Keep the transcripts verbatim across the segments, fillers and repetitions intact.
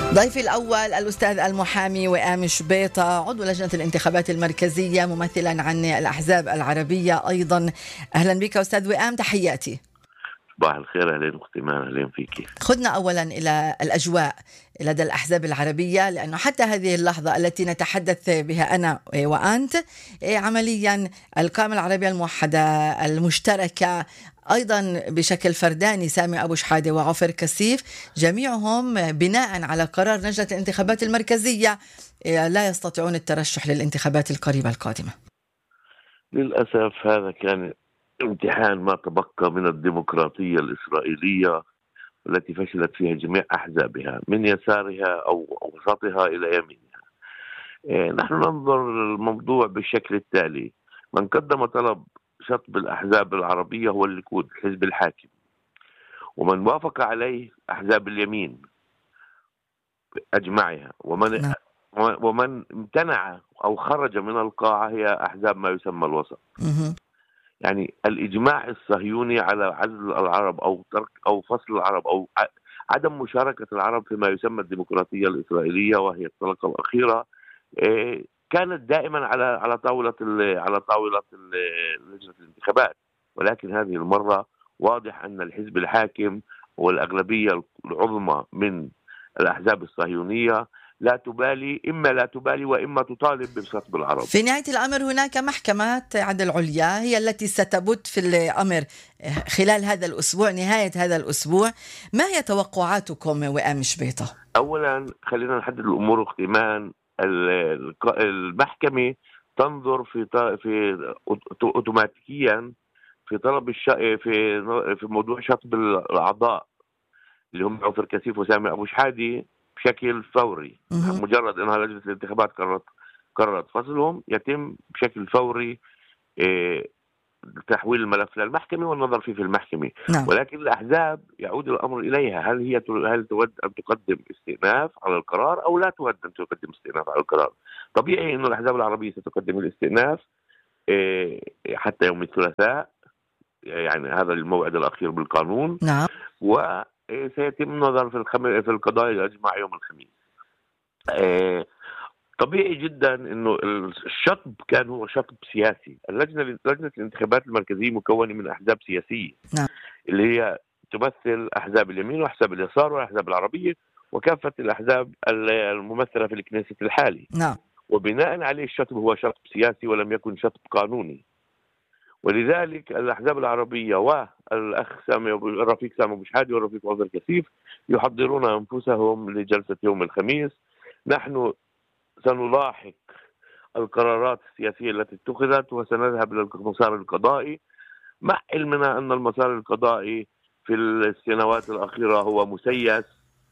ضيفي الأول الأستاذ المحامي وئام شبيطة، عضو لجنة الانتخابات المركزية ممثلا عن الأحزاب العربية أيضا. أهلا بك أستاذ وئام، تحياتي. صباح الخير، أهلين أختي مان، أهلين فيكي. خذنا أولا إلى الأجواء لدى الأحزاب العربية، لأنه حتى هذه اللحظة التي نتحدث بها أنا وأنت عمليا القائمة العربية الموحدة المشتركة أيضا بشكل فرداني سامي أبو شحادة وعفر كسيف، جميعهم بناء على قرار لجنة الانتخابات المركزية لا يستطيعون الترشح للانتخابات القريبة القادمة. للأسف هذا كان امتحان ما تبقى من الديمقراطية الإسرائيلية التي فشلت فيها جميع أحزابها من يسارها أو وسطها إلى يمينها. إيه، نحن ننظر الموضوع بالشكل التالي: من قدم طلب شطب الأحزاب العربية هو الليكود الحزب الحاكم، ومن وافق عليه أحزاب اليمين أجمعها، ومن نعم. ومن امتنع أو خرج من القاعة هي أحزاب ما يسمى الوسط. مه. يعني الإجماع الصهيوني على عزل العرب أو ترك أو فصل العرب أو عدم مشاركة العرب فيما يسمى الديمقراطية الإسرائيلية وهي الطلقة الأخيرة كانت دائما على على طاولة على طاولة لجنة الانتخابات، ولكن هذه المرة واضح أن الحزب الحاكم والأغلبية العظمى من الأحزاب الصهيونية لا تبالي، إما لا تبالي وإما تطالب بشطب العرب. في نهاية الأمر هناك محكمة عدل عليا هي التي ستبت في الأمر خلال هذا الأسبوع، نهاية هذا الأسبوع. ما هي توقعاتكم وئام شبيطة؟ أولا خلينا نحدد الأمور أختي مان. المحكمة تنظر في في أوتوماتيكيا في طلب الش... في في موضوع شطب الأعضاء اللي هم عفر كسيف وسامي أبو شحادة بشكل فوري. مه. مجرد أنها لجنة الانتخابات قررت قررت فصلهم يتم بشكل فوري إيه تحويل الملف للمحكمة والنظر فيه في المحكمة. نعم. ولكن الأحزاب يعود الأمر إليها، هل هي هل تود أن تقدم استئناف على القرار أو لا تود أن تقدم استئناف على القرار. طبيعي أن الأحزاب العربية ستقدم الاستئناف إيه حتى يوم الثلاثاء، يعني هذا الموعد الأخير بالقانون. نعم. وسيتم النظر في الخم... في القضايا الأجمع يوم الخميس. إيه طبيعي جدا انه الشطب كان هو شطب سياسي. اللجنه لجنه الانتخابات المركزيه مكونه من احزاب سياسيه، نعم. اللي هي تمثل احزاب اليمين واحزاب اليسار والاحزاب العربيه وكافه الاحزاب الممثله في الكنيسة الحالي. نعم. وبناء عليه الشطب هو شطب سياسي ولم يكن شطب قانوني. ولذلك الأحزاب العربية والأخ سامي الرفيق سامي أبو شحادة والرفيق عفر كسيف يحضرون أنفسهم لجلسة يوم الخميس. نحن سنلاحق القرارات السياسية التي اتخذت وسنذهب للمسار القضائي، مع علمنا أن المسار القضائي في السنوات الأخيرة هو مسيس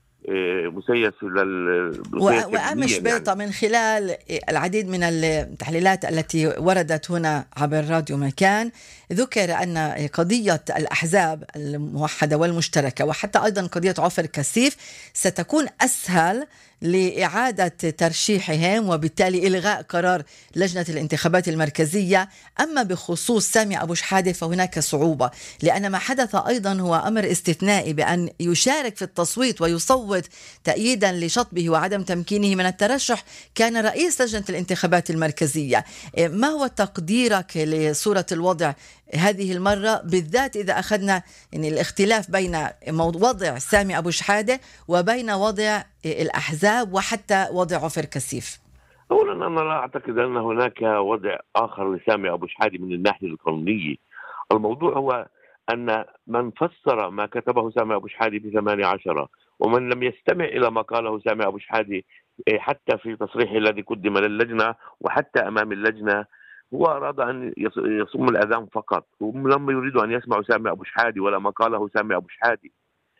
مسيس لل وئام شبيطة يعني. من خلال العديد من التحليلات التي وردت هنا عبر راديو مكان، ذكر أن قضية الأحزاب الموحدة والمشتركة وحتى أيضا قضية عفر كسيف ستكون أسهل لإعادة ترشيحهم وبالتالي إلغاء قرار لجنة الانتخابات المركزية. أما بخصوص سامي أبو شحادة فهناك صعوبة، لأن ما حدث أيضا هو أمر استثنائي بأن يشارك في التصويت ويصوت تأييدا لشطبه وعدم تمكينه من الترشح كان رئيس لجنة الانتخابات المركزية. ما هو تقديرك لصورة الوضع هذه المرة، بالذات إذا أخذنا يعني الاختلاف بين وضع سامي أبو شحادة وبين وضع الأحزاب وحتى وضع عفر كسيف؟ أولا أنا لا أعتقد أن هناك وضع آخر لسامي أبو شحادة من الناحية القانونية. الموضوع هو أن من فسر ما كتبه سامي أبو شحادة في ثمانية عشر ومن لم يستمع إلى ما قاله سامي أبو شحادة حتى في تصريحه الذي قدم للجنة وحتى أمام اللجنة، هو أراد أن يصم الأذان فقط، ولم يريد أن يسمع سامي أبو شحادة ولا ما قاله سامي أبو شحادة.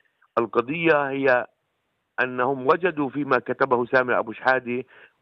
القضية هي أنهم وجدوا فيما كتبه سامي أبو شحادة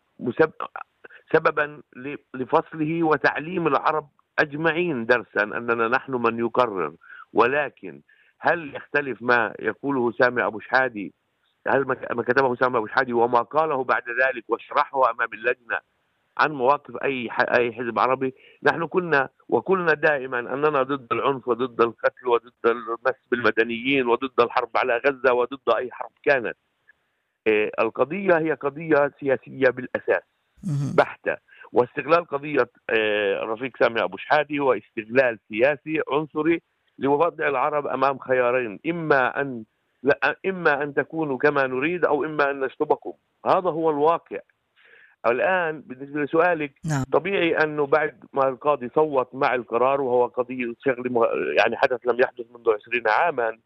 سببا لفصله وتعليم العرب أجمعين درسا أننا نحن من يقرر. ولكن هل يختلف ما يقوله سامي أبو شحادة، هل ما كتبه سامي أبو شحادة وما قاله بعد ذلك وشرحه أمام اللجنة عن مواقف أي أي حزب عربي؟ نحن كنا وكلنا دائما أننا ضد العنف وضد القتل وضد المس بالمدنيين وضد الحرب على غزة وضد أي حرب كانت. القضية هي قضية سياسية بالأساس بحتة، واستغلال قضية الرفيق سامي أبو شحادة هو استغلال سياسي عنصري لوضع العرب أمام خيارين، إما أن لا إما أن تكونوا كما نريد أو إما أن نشطبكم. هذا هو الواقع الآن. بالنسبة لسؤالك، نعم. طبيعي أنه بعد ما القاضي صوت مع القرار، وهو قضية شغل يعني حدث لم يحدث منذ عشرين عاما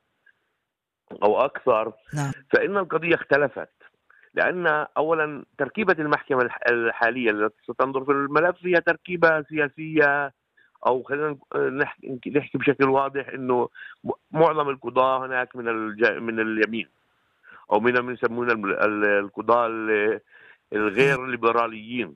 أو أكثر، نعم. فإن القضية اختلفت، لأن أولا تركيبة المحكمة الحالية التي ستنظر في الملف هي تركيبة سياسية، أو خلينا نحكي بشكل واضح أنه معظم القضاة هناك من من اليمين، أو من من يسمون القضاة الغير ليبراليين،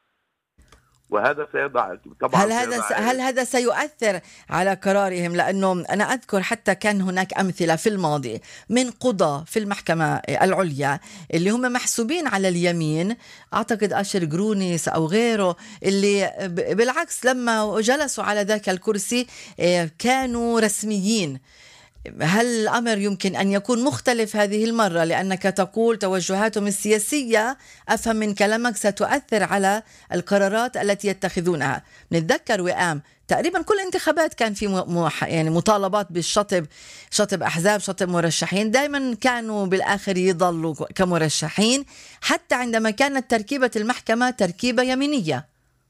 وهذا سيضع طبعا هل هذا هل هذا سيؤثر على قرارهم؟ لأنه أنا أذكر حتى كان هناك أمثلة في الماضي من قضاة في المحكمة العليا اللي هم محسوبين على اليمين، أعتقد أشر جرونيس أو غيره، اللي بالعكس لما جلسوا على ذاك الكرسي كانوا رسميين. هل الأمر يمكن أن يكون مختلف هذه المرة؟ لأنك تقول توجهاتهم السياسية، أفهم من كلامك ستؤثر على القرارات التي يتخذونها. نتذكر وئام تقريبا كل انتخابات كان في يعني مطالبات بالشطب، شطب أحزاب، شطب مرشحين، دائما كانوا بالآخر يضلوا كمرشحين، حتى عندما كانت تركيبة المحكمة تركيبة يمينية.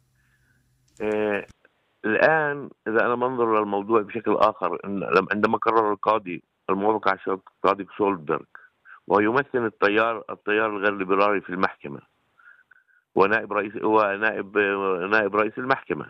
إيه الآن إذا أنا منظر للموضوع بشكل آخر، إن عندما قرر القاضي الموافق على القاضي سولبرغ، وهو يمثل التيار التيار الغير ليبرالي في المحكمة، ونائب رئيس ونائب نائب رئيس المحكمة،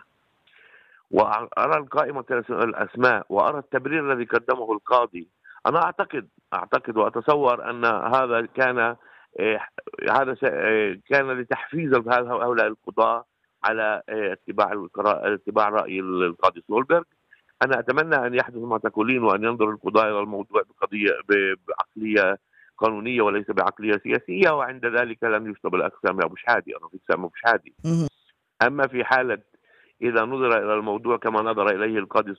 وأرى القائمة الأسماء وأرى التبرير الذي قدمه القاضي، أنا أعتقد أعتقد وأتصور أن هذا كان هذا كان لتحفيز هؤلاء القضاة على اتباع اتباع رأي القاضي سولبرغ. أنا أتمنى أن يحدث ما تقولين، وأن ينظر القضاة إلى الموضوع بقضية بعقلية قانونية وليس بعقلية سياسية، وعند ذلك لن يشطب الأخ سامي أبو شحادة الرفيق سامي أبو شحادة. أما في حالة إذا نظر إلى الموضوع كما نظر إليه القاضي